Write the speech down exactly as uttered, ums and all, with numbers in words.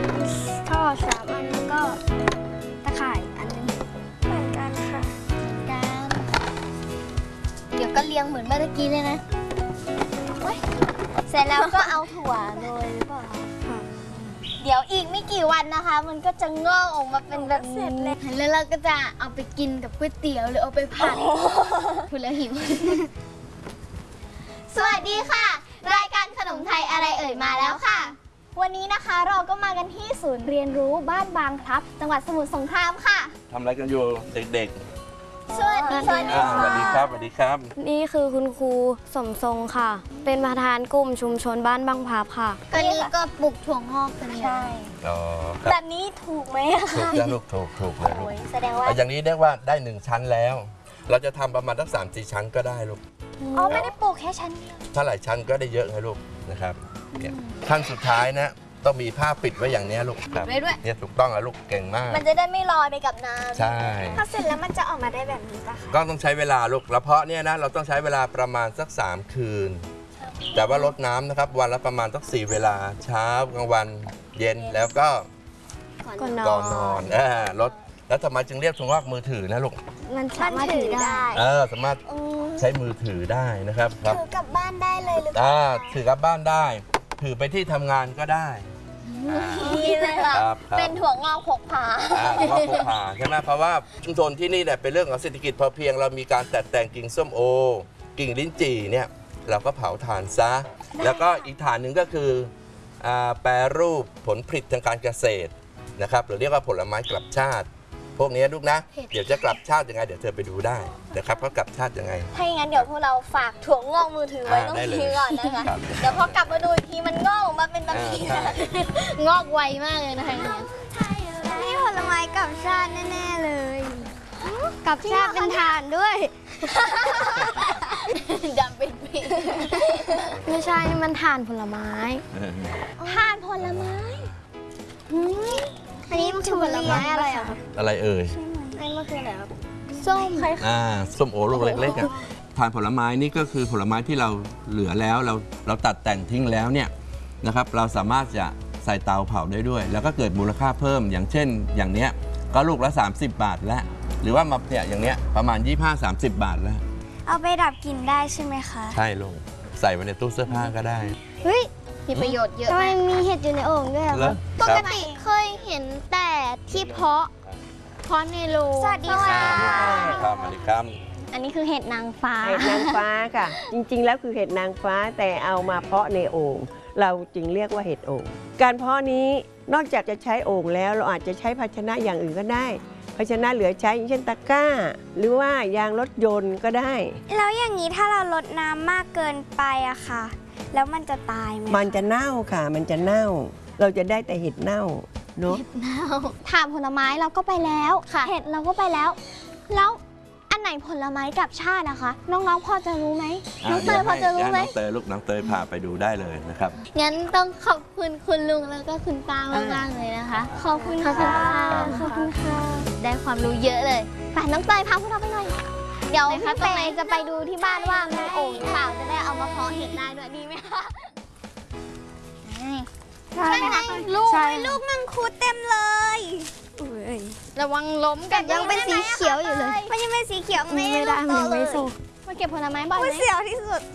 ท่อสามอันแล้วก็ตะข่ายอันนึงเหมือนกันค่ะกันเดี๋ยวก็เลี้ยงเหมือนเมื่อกี้เลยนะเสร็จแล้วก็เอาถั่วโรยหรือเปล่าคะเดี๋ยวอีกไม่กี่วันนะคะ มันก็จะงอกออกมาเป็นแบบเสร็จเลยแล้วเราก็จะเอาไปกินกับก๋วยเตี๋ยวหรือเอาไปผัดพูดแล้วหิวสวัสดีค่ะรายการขนมไทยอะไรเอ่ยมาแล้วค่ะวันนี้นะคะเราก็มากันที่ศูนย์เรียนรู้บ้านบางพลับจังหวัดสมุทรสงครามค่ะทำอะไรกันอยู่เด็กๆสวัสดีสวัสดีค่ะสวัสดีครับสวัสดีครับนี่คือคุณครูสมทรงค่ะเป็นประธานกลุ่มชุมชนบ้านบางพลับค่ะก็นี่ก็ปลูกถั่วงอกกันใช่แบบนี้ถูกไหมถูกจะลูกถูกถูกเลยลูกแสดงว่าอย่างนี้เรียกว่าได้หนึ่งชั้นแล้วเราจะทำประมาณสักสามสี่ชั้นก็ได้ลูกอ๋อไม่ได้ปลูกแค่ชั้นเดียวถ้าหลายชั้นก็ได้เยอะเลยลูกนะครับเนี่ยขั้นสุดท้ายนะต้องมีผ้าปิดไว้อย่างนี้ลูกครับเนี่ยถูกต้องแล้วลูกเก่งมากมันจะได้ไม่ลอยไปกับน้ำใช่พอเสร็จแล้วมันจะออกมาได้แบบนี้ป่ะคะก็ต้องใช้เวลาลูกแล้วเพราะเนี่ยนะเราต้องใช้เวลาประมาณสักสามคืนแต่ว่าลดน้ำนะครับวันละประมาณสักสี่เวลาเช้ากลางวันเย็นแล้วก็ก่อนนอนอ่าลดแล้วทำไมจึงเรียกถุงงอกมือถือนะลูกมันสามารถถือได้เออสามารถใช้มือถือได้นะครับถือกลับบ้านได้เลยหรือเปล่าถือกลับบ้านได้ถือไปที่ทำงานก็ได้นี่เลยค่ะเป็นถั่วงอกพกพาถั่วงอกพกพาใช่ไหมเพราะว่าชุมชนที่นี่เนี่ยเป็นเรื่องของเศรษฐกิจพอเพียงเรามีการแต่แต่งกิ่งส้มโอกิ่งลิ้นจี่เนี่ยเราก็เผาถ่านซะแล้วก็อีกฐานหนึ่งก็คือแปรรูปผลผลิตทางการเกษตรนะครับหรือเรียกว่าผลไม้กลับชาติพวกนี้ลูกนะเดี๋ยวจะกลับชาติยังไงเดี๋ยวเธอไปดูได้นะครับเขากลับชาติยังไงถ้าอย่างนั้นเดี๋ยวพวกเราฝากถั่วงอกมือถือไว้ตรงนี้ก่อนนะคะเดี๋ยวพอกลับมาดูอีกทีมันงอกออกมาเป็นแบบนี้งอกไวมากเลยนะคะนี่ผลไม้กลับชาติแน่ๆเลยกลับชาติเป็นถ่านด้วยดำเป็นปีไม่ใช่นี่มันถ่านผลไม้ถ่านผลไม้อันนี้มันคือผลไม้อะไรอ่ะครับอะไรเอ่ยอันนี้มันคืออะไรครับส้มอ่าส้มโอลูกเล็กๆอ่ะทานผลไม้นี่ก็คือผลไม้ที่เราเหลือแล้วเราเราตัดแต่งทิ้งแล้วเนี่ยนะครับเราสามารถจะใส่เตาเผาได้ด้วยแล้วก็เกิดมูลค่าเพิ่มอย่างเช่นอย่างเนี้ยก็ลูกละสามสิบบาทแล้วหรือว่ามาเนี่ยอย่างเนี้ยประมาณยี่สิบห้า สามสิบบาทแล้วเอาไปดับกลิ่นได้ใช่ไหมคะใช่ลูกใส่ไว้ในตู้เสื้อผ้าก็ได้เฮ้ยมีประโยชน์เยอะทำไมมีเห็ดอยู่ในโอ่งด้วยครับปกติเคยเห็นแต่ที่เพาะเพาะในโรงสวัสดีค่ะครับสวัสดีครับอันนี้คือเห็ดนางฟ้าเห็ดนางฟ้าค่ะจริงๆแล้วคือเห็ดนางฟ้าแต่เอามาเพาะในโอ่งเราจึงเรียกว่าเห็ดโอ่งการเพาะนี้นอกจากจะใช้โอ่งแล้วเราอาจจะใช้ภาชนะอย่างอื่นก็ได้ภาชนะเหลือใช้อย่างเช่นตะกร้าหรือว่ายางรถยนต์ก็ได้แล้วอย่างนี้ถ้าเราลดน้ำมากเกินไปอะค่ะแล้วมันจะตายไหมมันจะเน่าค่ะมันจะเน่าเราจะได้แต่เห็ดเน่าเนาะเห็ดเน่าถามผลไม้เราก็ไปแล้วเห็ดเราก็ไปแล้วแล้วอันไหนผลไม้กับชาตินะคะน้องๆพอจะรู้ไหมน้องเตยพอจะรู้ไหมน้องเตยลูกน้องเตยพาไปดูได้เลยนะครับงั้นต้องขอบคุณคุณลุงแล้วก็คุณตามากๆเลยนะคะขอบคุณค่ะขอบคุณค่ะได้ความรู้เยอะเลยไปน้องเตยพาพวกเราไปหน่อยเดี๋ยวพี่เฟย์จะไปดูที่บ้านว่ามีโอ่งหรือเปล่าจะได้เอามาเพาะเห็ดได้ด้วยดีไหมคะใช่ไงลูกลูกมังคุดเต็มเลยระวังล้มกันยังเป็นสีเขียวอยู่เลยมันยังเป็นสีเขียวไม่ได้มันยังไม่สุกมาเก็บผลไม้บ่อยไหมเสียวที่สุด